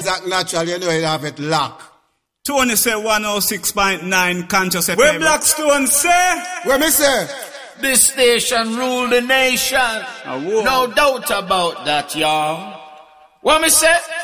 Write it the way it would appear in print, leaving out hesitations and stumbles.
Isaac Natural, you know you have it locked. Tony say 106.9 Conscious FM. Where Blackstone say? Where me say? This station rule the nation. No doubt about that, y'all. What me say?